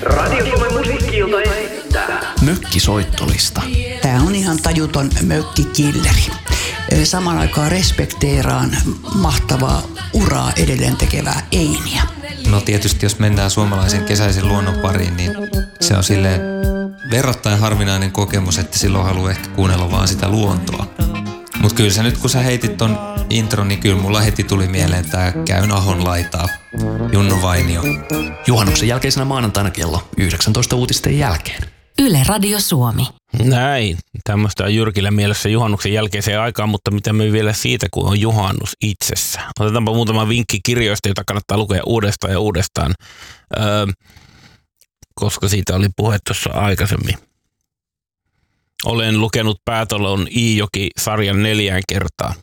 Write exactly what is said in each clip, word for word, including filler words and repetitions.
Radio Suomen musiikki-ilta esittää Mökkisoittolista. Tää on ihan tajuton mökkikilleri. Samaan aikaan respekteeraan mahtavaa uraa edelleen tekevää Einiä. No tietysti jos mennään suomalaisen kesäisen luonnon pariin, niin se on silleen verrattain harvinainen kokemus, että silloin haluaa ehkä kuunnella vaan sitä luontoa. Mutta kyllä sä nyt kun sä heitit ton intron, niin kyllä mulla heti tuli mieleen tää Käyn Ahon laitaa, Junnu Vainio. Juhannuksen jälkeisenä maanantaina kello yhdeksäntoista uutisten jälkeen. Yle Radio Suomi. Näin. Tämmöistä on Jyrkillä mielessä juhannuksen jälkeiseen aikaan, mutta mitä me vielä siitä, kun on juhannus itsessä. Otetaanpa muutama vinkki kirjoista, jota kannattaa lukea uudestaan ja uudestaan, öö, koska siitä oli puhe tuossa aikaisemmin. Olen lukenut Päätalon Iijoki-sarjan neljään kertaan.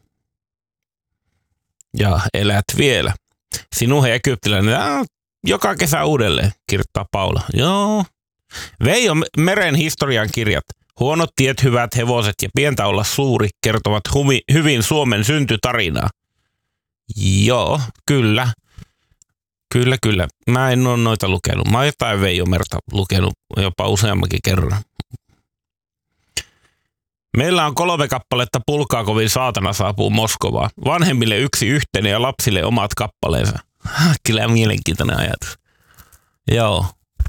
Ja elät vielä. Sinuhe Egyptiläinen, äh, joka kesä uudelleen, kirjoittaa Paula. Joo. Veijo Meren historian kirjat. Huonot tiet, hyvät hevoset ja pientä olla suuri kertovat humi, hyvin Suomen syntytarinaa. Joo, kyllä. Kyllä, kyllä. Mä en ole noita lukenut. Mä oon jotain Veijo Merta lukenut jopa useammankin kerran. Meillä on kolme kappaletta Pulkaakovin Saatana saapuu Moskovaan. Vanhemmille yksi yhteinen ja lapsille omat kappaleensa. Kyllä mielenkiintoinen ajatus. Joo.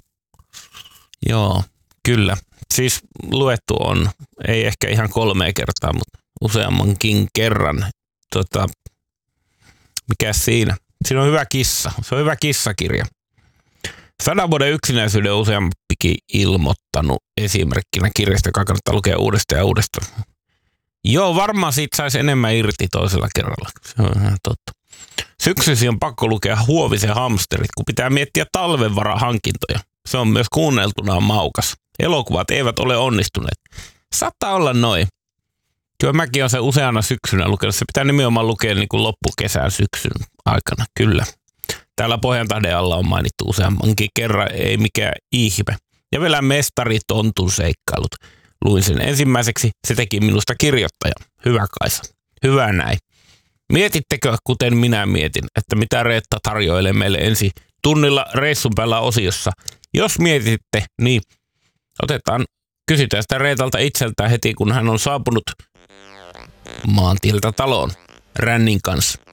Joo, kyllä. Siis luettu on, ei ehkä ihan kolme kertaa, mutta useammankin kerran. Tota, mikäs siinä? Siinä on hyvä kissa. Se on hyvä kissakirja. Sadan vuoden yksinäisyyden useampikin ilmoittanut esimerkkinä kirjasta, joka kannattaa lukea uudestaan ja uudestaan. Joo, varmaan siitä saisi enemmän irti toisella kerralla. Se on ihan totta. Syksysi on pakko lukea Huovisen hamsterit, kun pitää miettiä talvenvarahankintoja. Se on myös kuunneltuna maukas. Elokuvat eivät ole onnistuneet. Saattaa olla noin. Kyllä mäkin olen se useana syksynä lukenut. Se pitää nimenomaan lukea niin kuin loppukesän syksyn aikana, kyllä. Täällä Pohjantahden alla on mainittu useammankin kerran, ei mikään ihme. Ja vielä Mestari Tontun seikkailut. Luin sen ensimmäiseksi, se teki minusta kirjoittaja. Hyvä Kaisa. Hyvä näin. Mietittekö, kuten minä mietin, että mitä Reetta tarjoilee meille ensi tunnilla reissun päällä osiossa? Jos mietitte, niin otetaan, kysytään sitä Reetalta itseltään heti, kun hän on saapunut maantieltä taloon Rännin kanssa.